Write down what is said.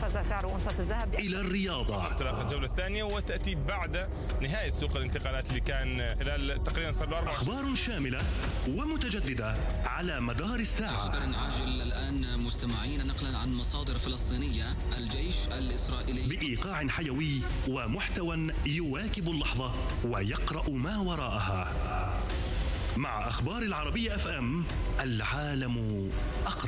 قفز سعر أونصة الذهب. إلى الرياضة. انطلاق الجولة الثانية وتأتي بعد نهاية سوق الانتقالات اللي كان خلال تقريبا صار له 4 أخبار شاملة ومتجددة على مدار الساعة. خبر عاجل الآن مستمعين، نقلا عن مصادر فلسطينية: الجيش الإسرائيلي بإيقاع حيوي ومحتوى يواكب اللحظة ويقرأ ما وراءها. مع أخبار العربية FM، العالم أقرب.